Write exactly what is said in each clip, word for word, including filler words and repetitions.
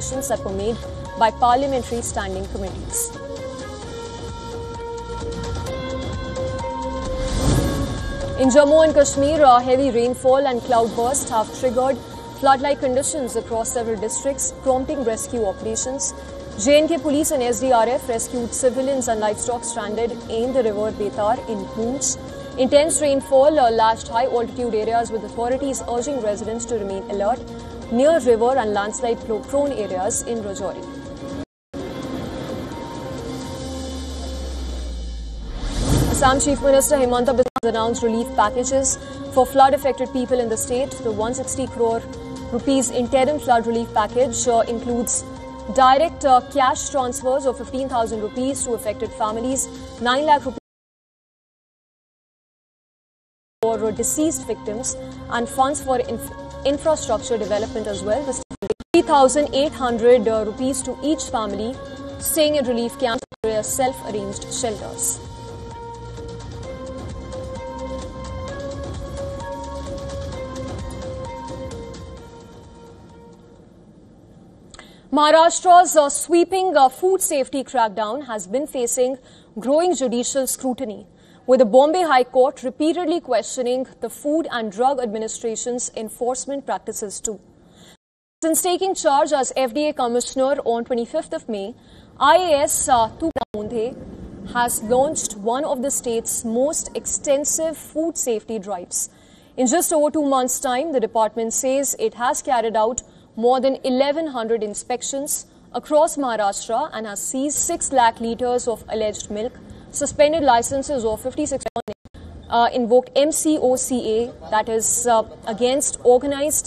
recommendations that were made by parliamentary standing committees. In Jammu and Kashmir, uh, heavy rainfall and cloudburst have triggered flood-like conditions across several districts, prompting rescue operations. J and K police and S D R F rescued civilians and livestock stranded in the river Betar in Poonch. Intense rainfall uh, lashed high-altitude areas, with authorities urging residents to remain alert near river and landslide-prone areas in Rajouri. Assam Chief Minister Himanta Biswa has announced relief packages for flood-affected people in the state. The one hundred sixty crore rupees interim flood relief package uh, includes direct uh, cash transfers of fifteen thousand rupees to affected families, nine lakh rupees for deceased victims, and funds for inf infrastructure development as well. This three thousand eight hundred uh, rupees to each family staying in relief camps or self-arranged shelters. Maharashtra's uh, sweeping uh, food safety crackdown has been facing growing judicial scrutiny, with the Bombay High Court repeatedly questioning the Food and Drug Administration's enforcement practices too. Since taking charge as F D A Commissioner on twenty-fifth of May, I A S uh, Tuka Mundhe has launched one of the state's most extensive food safety drives. In just over two months' time, the department says it has carried out more than eleven hundred inspections across Maharashtra and has seized six lakh litres of alleged milk, suspended licenses of fifty-six, uh, invoked M C O C A, that is uh, against organised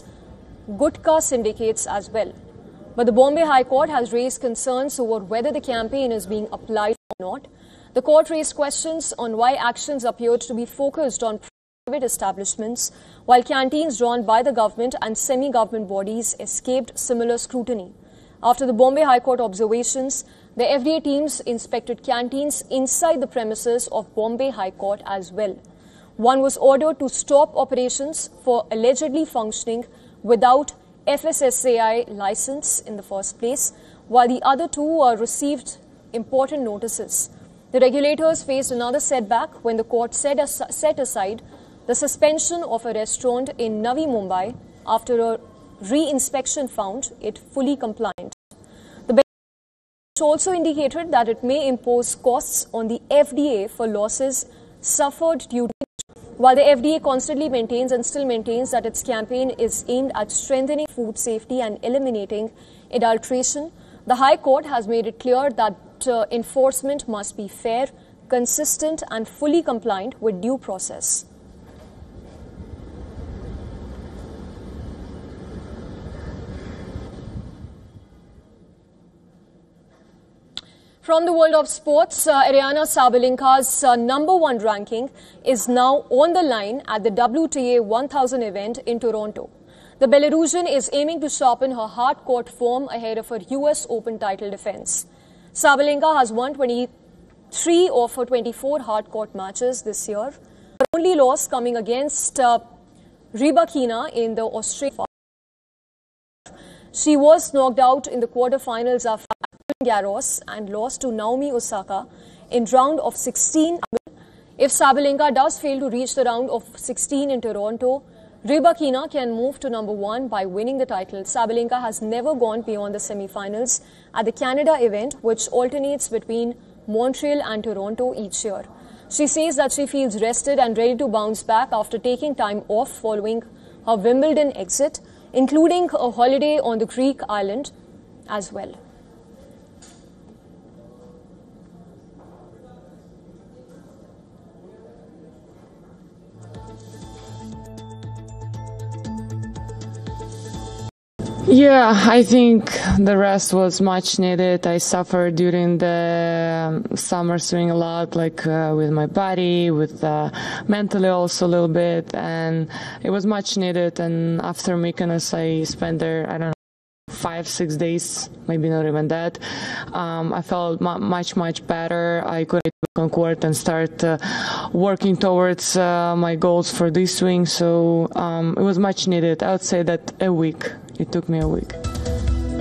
Gutka syndicates as well. But the Bombay High Court has raised concerns over whether the campaign is being applied or not. The court raised questions on why actions appeared to be focused on private establishments, while canteens drawn by the government and semi-government bodies escaped similar scrutiny. After the Bombay High Court observations, the F D A teams inspected canteens inside the premises of Bombay High Court as well. One was ordered to stop operations for allegedly functioning without F S S A I license in the first place, while the other two uh, received important notices. The regulators faced another setback when the court set, as set aside the suspension of a restaurant in Navi Mumbai after a re-inspection found it fully compliant. The bench also indicated that it may impose costs on the F D A for losses suffered due to it. While the F D A constantly maintains and still maintains that its campaign is aimed at strengthening food safety and eliminating adulteration, the High Court has made it clear that uh, enforcement must be fair, consistent and fully compliant with due process. From the world of sports, uh, Aryana Sabalenka's uh, number one ranking is now on the line at the W T A one thousand event in Toronto. The Belarusian is aiming to sharpen her hard-court form ahead of her U S Open title defense. Sabalenka has won twenty-three of her twenty-four hard-court matches this year. Her only loss coming against uh, Rybakina in the Australian. She was knocked out in the quarterfinals after Garros and lost to Naomi Osaka in round of sixteen. If Sabalenka does fail to reach the round of sixteen in Toronto, Rybakina can move to number one by winning the title. Sabalenka has never gone beyond the semi-finals at the Canada event, which alternates between Montreal and Toronto each year. She says that she feels rested and ready to bounce back after taking time off following her Wimbledon exit, including a holiday on the Greek island as well. Yeah, I think the rest was much needed. I suffered during the summer swing a lot, like uh, with my body, with uh, mentally also a little bit, and it was much needed. And after Mykonos, I spent there, I don't know, five, six days, maybe not even that. Um, I felt mu much, much better. I could go on court and start uh, working towards uh, my goals for this swing. So um, it was much needed. I would say that a week. It took me a week.